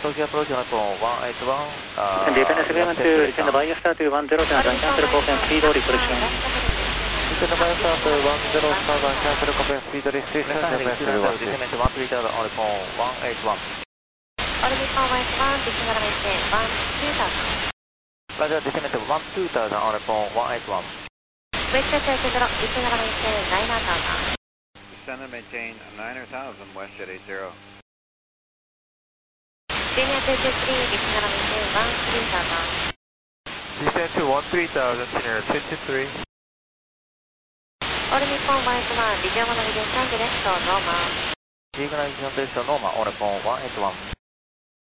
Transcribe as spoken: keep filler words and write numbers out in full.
Tokyo approach on iPhone one eight one. Uh, Defend agreement to descend the biostar to one zero seven, cancel copy and speed restriction. Descend the biostar to one zero seven, cancel copy and speed restriction. Descend one three thousand on iPhone one eight one. Orbital one eight one, descend the maintain one two thousand. Roger, descend one two thousand on iPhone one eight one. West Jet eight zero, descend the maintain nine thousand. Descend and maintain nine thousand, WestJet eight zero. Junior two two three, descend the maintain one three thousand. Descend to one three thousand, Junior two two three. Orbital one eight one, Regional Navigation Direction normal. Regional Navigation Direction normal on iPhone one eight one.